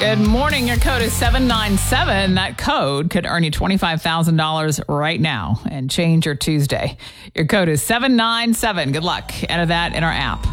Good morning. Your code is 797. That code could earn you $25,000 right now and change your Tuesday. Your code is 797. Good luck. Enter that in our app.